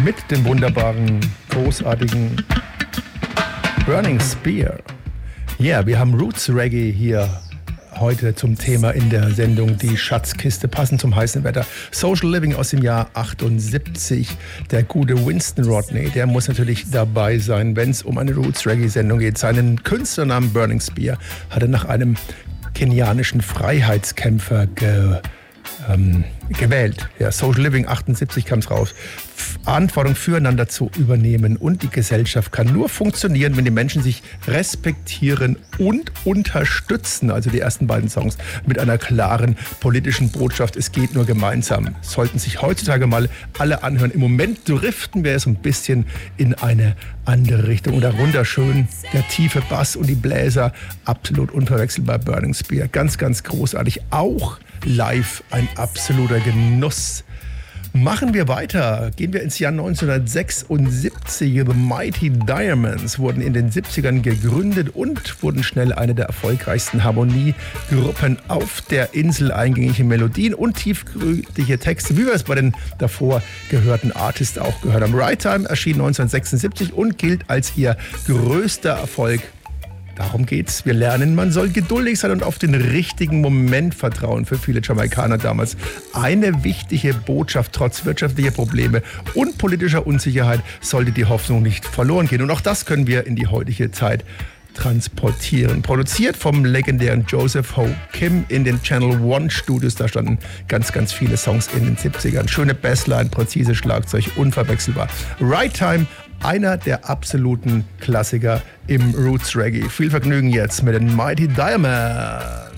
mit dem wunderbaren, großartigen Burning Spear. Ja, wir haben Roots Reggae hier heute zum Thema in der Sendung Die Schatzkiste, passend zum heißen Wetter. Social Living aus dem Jahr 78. Der gute Winston Rodney, der muss natürlich dabei sein, wenn es um eine Roots Reggae Sendung geht. Seinen Künstlernamen Burning Spear hat er nach einem kenianischen Freiheitskämpfer gewählt. Ja, Social Living 78 kam es raus. Verantwortung füreinander zu übernehmen und die Gesellschaft kann nur funktionieren, wenn die Menschen sich respektieren und unterstützen. Also die ersten beiden Songs mit einer klaren politischen Botschaft. Es geht nur gemeinsam. Sollten sich heutzutage mal alle anhören. Im Moment driften wir so ein bisschen in eine andere Richtung. Und darunter schön der tiefe Bass und die Bläser. Absolut unverwechselbar. Burning Spear. Ganz, ganz großartig. Auch live ein absoluter Genuss. Machen wir weiter. Gehen wir ins Jahr 1976. The Mighty Diamonds wurden in den 70ern gegründet und wurden schnell eine der erfolgreichsten Harmoniegruppen auf der Insel. Eingängige Melodien und tiefgründige Texte, wie wir es bei den davor gehörten Artists auch gehört haben. Right Time erschien 1976 und gilt als ihr größter Erfolg. Darum geht's. Wir lernen, man soll geduldig sein und auf den richtigen Moment vertrauen. Für viele Jamaikaner damals eine wichtige Botschaft. Trotz wirtschaftlicher Probleme und politischer Unsicherheit sollte die Hoffnung nicht verloren gehen. Und auch das können wir in die heutige Zeit transportieren. Produziert vom legendären Joseph Ho Kim in den Channel One Studios. Da standen ganz, ganz viele Songs in den 70ern. Schöne Bassline, präzise Schlagzeug, unverwechselbar. Right Time, einer der absoluten Klassiker im Roots Reggae. Viel Vergnügen jetzt mit den Mighty Diamonds.